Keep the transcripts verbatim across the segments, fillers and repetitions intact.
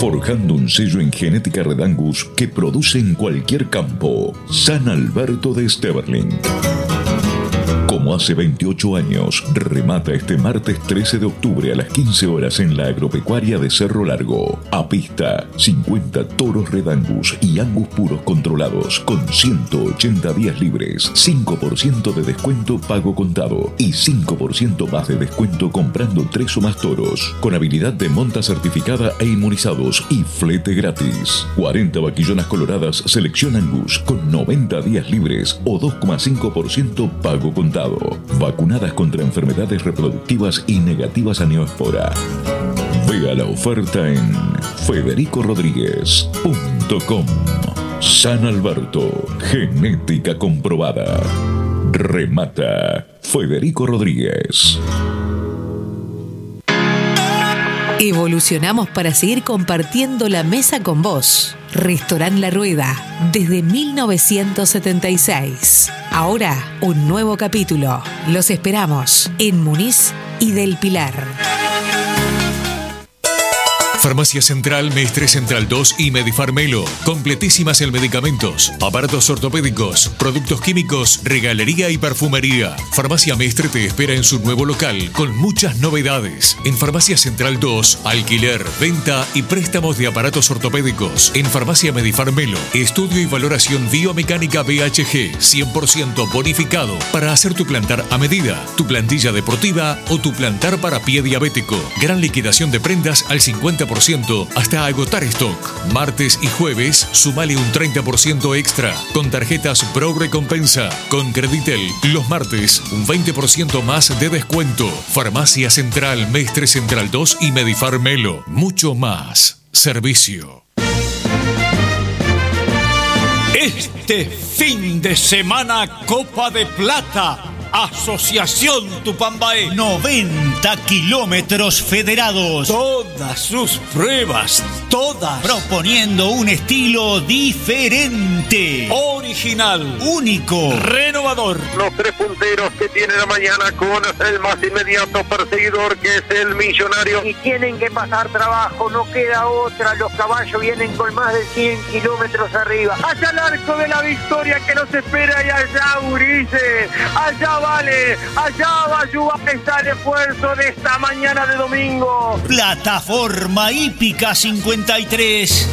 forjando un sello en genética Red Angus que produce en cualquier campo. San Alberto de Esteverling. Como hace veintiocho años, remata este martes trece de octubre a las quince horas en la agropecuaria de Cerro Largo. A pista, cincuenta toros Red Angus y Angus puros controlados con ciento ochenta días libres, cinco por ciento de descuento pago contado y cinco por ciento más de descuento comprando tres o más toros, con habilidad de monta certificada e inmunizados y flete gratis. cuarenta vaquillonas coloradas selección Angus con noventa días libres o dos coma cinco por ciento pago contado. Vacunadas contra enfermedades reproductivas y negativas a neoespora. Vea la oferta en federico rodríguez punto com. San Alberto, genética comprobada. Remata Federico Rodríguez. Evolucionamos para seguir compartiendo la mesa con vos. Restaurant La Rueda, desde mil novecientos setenta y seis. Ahora, un nuevo capítulo. Los esperamos en Muniz y Del Pilar. Farmacia Central, Mestre Central dos y Medifarmelo. Completísimas en medicamentos, aparatos ortopédicos, productos químicos, regalería y perfumería. Farmacia Mestre te espera en su nuevo local con muchas novedades. En Farmacia Central dos, alquiler, venta y préstamos de aparatos ortopédicos. En Farmacia Medifarmelo, estudio y valoración biomecánica B H G, cien por ciento bonificado para hacer tu plantar a medida, tu plantilla deportiva o tu plantar para pie diabético. Gran liquidación de prendas al cincuenta por ciento hasta agotar stock. Martes y jueves, sumale un treinta por ciento extra con tarjetas Pro Recompensa. Con Creditel, los martes, un veinte por ciento más de descuento. Farmacia Central, Mestre Central dos y Medifarmelo. Mucho más servicio. Este fin de semana, Copa de Plata. Asociación Tupambaé. noventa kilómetros federados. Todas sus pruebas, todas. Proponiendo un estilo diferente. Original. Único. Renovador. Los tres punteros que tiene la mañana con el más inmediato perseguidor que es el Millonario. Y tienen que pasar trabajo, no queda otra. Los caballos vienen con más de cien kilómetros arriba. Allá el arco de la victoria que nos espera y allá Ulises. Allá vale, allá va a ayudar el esfuerzo de esta mañana de domingo. Plataforma Hípica cincuenta y tres.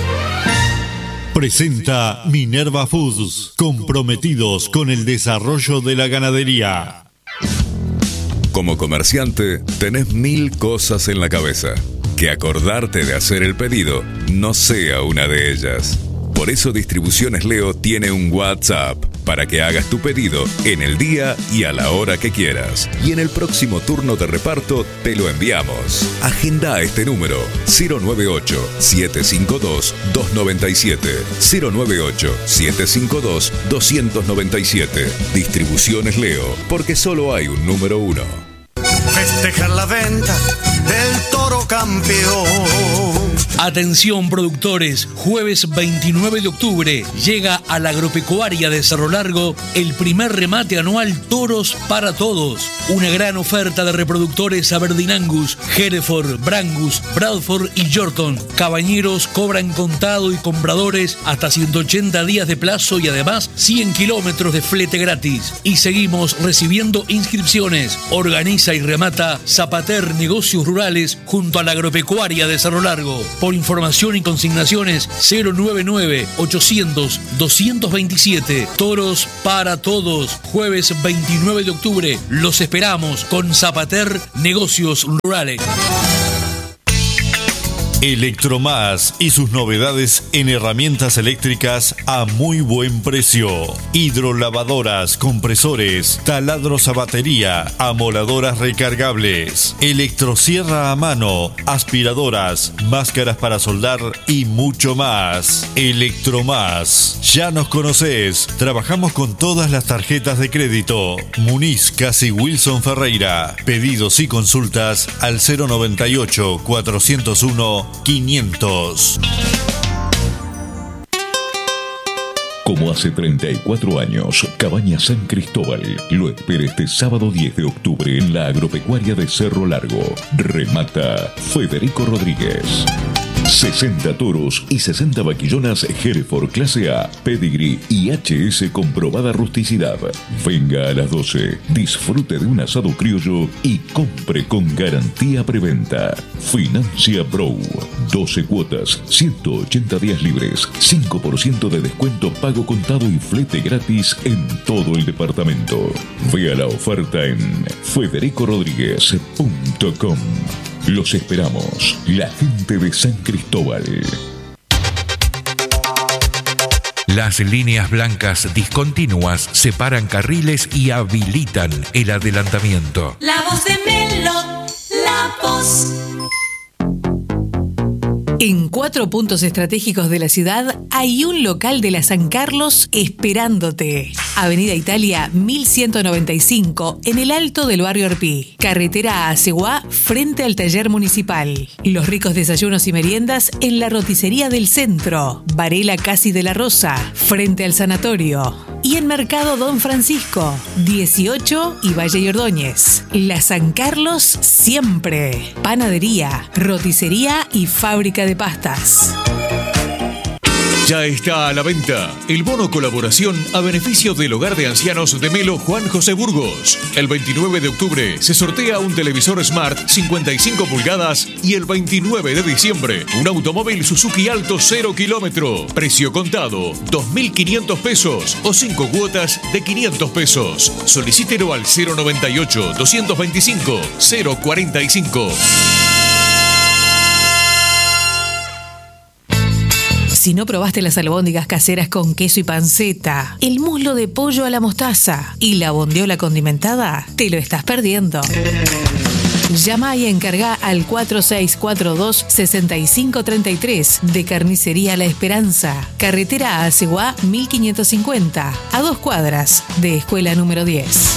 Presenta Minerva Foods, comprometidos con el desarrollo de la ganadería. Como comerciante, tenés mil cosas en la cabeza. Que acordarte de hacer el pedido no sea una de ellas. Por eso Distribuciones Leo tiene un WhatsApp para que hagas tu pedido en el día y a la hora que quieras. Y en el próximo turno de reparto te lo enviamos. Agenda este número: cero nueve ocho, siete cinco dos, dos nueve siete, cero nueve ocho, siete cinco dos, dos nueve siete. Distribuciones Leo, porque solo hay un número uno. Festejar la venta del toro campeón. Atención productores, jueves veintinueve de octubre llega a la agropecuaria de Cerro Largo el primer remate anual Toros para Todos. Una gran oferta de reproductores Aberdeen Angus, Hereford, Brangus, Bradford y Yorkton. Cabañeros cobran contado y compradores hasta ciento ochenta días de plazo y además cien kilómetros de flete gratis. Y seguimos recibiendo inscripciones. Organiza y remata Zapater Negocios Rurales junto a la agropecuaria de Cerro Largo. Por información y consignaciones cero nueve nueve, ochocientos, doscientos veintisiete. Toros para Todos, jueves veintinueve de octubre. Los esperamos con Zapater Negocios Rurales. Electromás y sus novedades en herramientas eléctricas a muy buen precio. Hidrolavadoras, compresores, taladros a batería, amoladoras recargables, electrosierra a mano, aspiradoras, máscaras para soldar y mucho más. Electromás. Ya nos conocés. Trabajamos con todas las tarjetas de crédito. Muniz Casi Wilson Ferreira. Pedidos y consultas al cero noventa y ocho, cuatrocientos uno, quinientos. Como hace treinta y cuatro años, Cabaña San Cristóbal lo espera este sábado diez de octubre en la agropecuaria de Cerro Largo. Remata Federico Rodríguez. sesenta toros y sesenta vaquillonas Hereford clase A, Pedigree y H S comprobada rusticidad. Venga a las doce, disfrute de un asado criollo y compre con garantía preventa. Financia Pro. doce cuotas, ciento ochenta días libres, cinco por ciento de descuento pago contado y flete gratis en todo el departamento. Vea la oferta en federico rodríguez punto com. Los esperamos, la gente de San Cristóbal. Las líneas blancas discontinuas separan carriles y habilitan el adelantamiento. La voz de Melo, la voz. En cuatro puntos estratégicos de la ciudad hay un local de la San Carlos esperándote. Avenida Italia mil ciento noventa y cinco, en el alto del barrio Arpí. Carretera a Aceguá, frente al taller municipal. Los ricos desayunos y meriendas en la roticería del centro. Varela Casi de la Rosa, frente al sanatorio. Y en Mercado Don Francisco, dieciocho y Valle y Ordóñez. La San Carlos siempre. Panadería, roticería y fábrica de pastas. Ya está a la venta el bono colaboración a beneficio del Hogar de Ancianos de Melo Juan José Burgos. El veintinueve de octubre se sortea un televisor Smart cincuenta y cinco pulgadas y el veintinueve de diciembre un automóvil Suzuki Alto cero kilómetro. Precio contado dos mil quinientos pesos o cinco cuotas de quinientos pesos. Solicítelo al cero noventa y ocho, doscientos veinticinco, cero cuarenta y cinco. Si no probaste las albóndigas caseras con queso y panceta, el muslo de pollo a la mostaza y la bondiola condimentada, te lo estás perdiendo. Llama y encarga al cuatro seis cuatro dos, seis cinco tres tres de Carnicería La Esperanza, carretera a Aceguá mil quinientos cincuenta, a dos cuadras de Escuela número diez.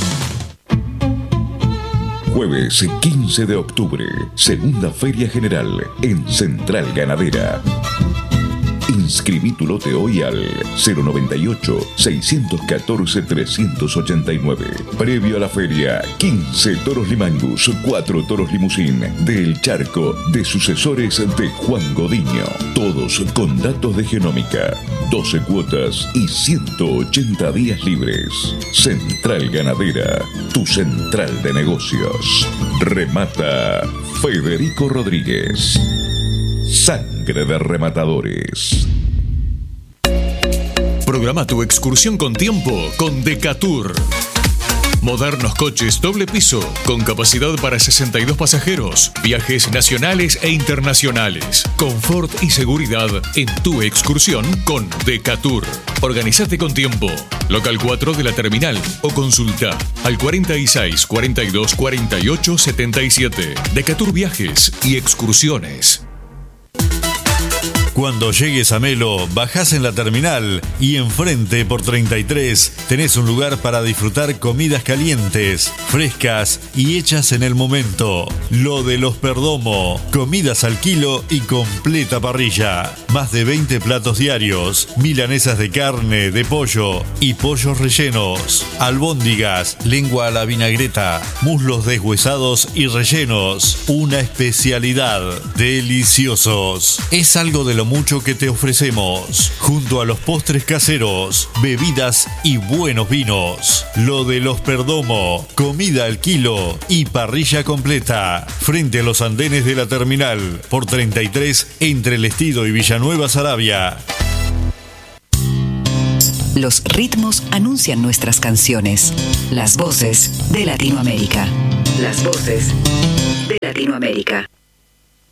Jueves quince de octubre, segunda Feria General en Central Ganadera. Inscribí tu lote hoy al cero noventa y ocho, seiscientos catorce, trescientos ochenta y nueve. Previo a la feria, quince toros Limangus, cuatro toros limusín del Charco de sucesores de Juan Godiño. Todos con datos de genómica, doce cuotas y ciento ochenta días libres. Central Ganadera, tu central de negocios. Remata Federico Rodríguez. Sangre de rematadores. Programa tu excursión con tiempo con Decatur. Modernos coches doble piso con capacidad para sesenta y dos pasajeros. Viajes nacionales e internacionales. Confort y seguridad en tu excursión con Decatur. Organizate con tiempo. Local cuatro de la terminal o consulta al cuarenta y seis, cuarenta y dos, cuarenta y ocho, setenta y siete. Decatur Viajes y Excursiones. Cuando llegues a Melo, bajás en la terminal y enfrente por treinta y tres tenés un lugar para disfrutar comidas calientes, frescas y hechas en el momento. Lo de los Perdomo, comidas al kilo y completa parrilla. Más de veinte platos diarios, milanesas de carne, de pollo y pollos rellenos, albóndigas, lengua a la vinagreta, muslos deshuesados y rellenos. Una especialidad. Deliciosos. Es algo de lo mucho que te ofrecemos, junto a los postres caseros, bebidas y buenos vinos. Lo de los Perdomo, comida al kilo y parrilla completa, frente a los andenes de la terminal, por treinta y tres entre El Estido y Villanueva Saravia. Los ritmos anuncian nuestras canciones. Las voces de Latinoamérica. Las voces de Latinoamérica.